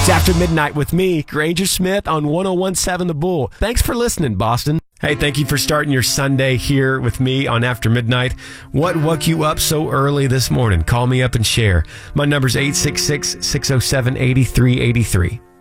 It's After Midnight with me, Granger Smith on 101.7 The Bull. Thanks for listening, Boston. Hey, thank you for starting your Sunday here with me on After Midnight. What woke you up so early this morning? Call me up and share. My number's 866-607-8383.